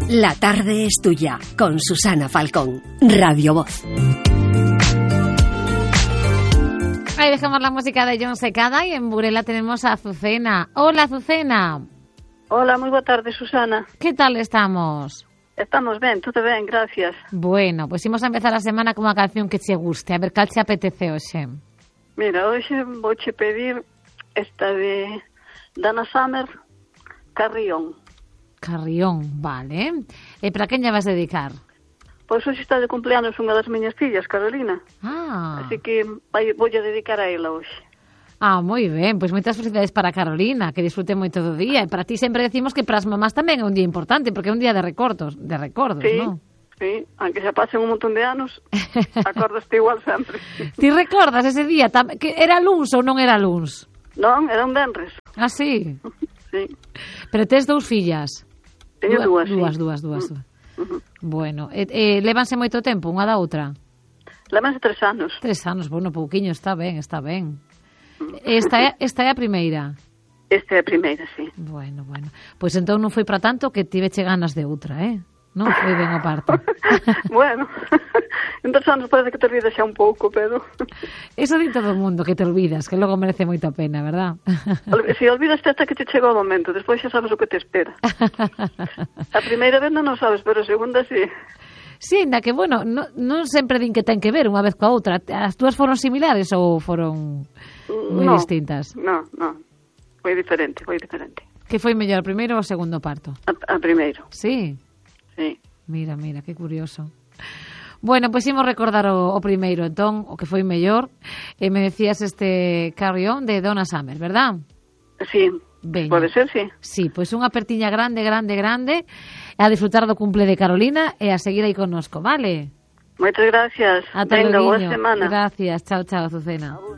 La tarde es tuya, con Susana Falcón, Radio Voz. Ahí dejamos la música de Jon Secada y en Burela tenemos a Azucena. Hola, Azucena. Hola, moi boa tarde, Susana. Que tal estamos? Estamos ben, todo ben, gracias. Bueno, pues imos a empezar a semana con unha canción que che guste. A ver, cal che apetece hoxe? Mira, hoxe vouche pedir esta de Dana Summer, Carrión. Carrión, vale. E para quen lle vas dedicar? Pois hoxe está de cumpleanos unha das miñas fillas, Carolina. Así que voulle dedicar a ela hoxe. Moi ben, pois moitas felicidades para Carolina, que disfrute moito do día. E para ti sempre decimos que para as mamás tamén é un día importante, porque é un día de recordos, sí, non? Sí, aunque xa pasen un montón de anos, acordaste igual sempre. Ti recordas ese día? Que era luns ou non era luns? Non, era un venres. Ah, sí? Sí. Pero tes dous fillas? Teño dúas. Bueno, lévanse moito tempo unha da outra? Lévanse 3 anos. 3 anos, bueno, pouquiño, está ben. Esta é a primeira? Esta é a primeira, sí. Bueno. Pois entón non foi para tanto que tiveche ganas de outra, Non foi ben o parto. Bueno, en 3 anos parece que te olvidas xa un pouco, pero... Eso di todo o mundo, que te olvidas, que logo merece moita pena, verdad? Si olvidas hasta que te chega o momento, despois xa sabes o que te espera. A primeira vez non o sabes, pero a segunda sí. Sí, ainda que, bueno, non sempre din que ten que ver unha vez coa outra. As túas foron similares ou foron moi distintas? Non. Foi diferente. Que foi mellor, o primeiro ou o segundo parto? A primeiro. Sí? Sí. Mira, que curioso. Bueno, pois imos recordar o primeiro, entón, o que foi mellor. Me decías este Carry On de Donna Summer, verdad? Sí, Veña. Pode ser, sí. Sí, pois unha apertiña grande, a disfrutar do cumple de Carolina e a seguir aí connosco, vale? Moitas gracias. Ata Venga, logo, boa semana. Gracias, chao, Azucena.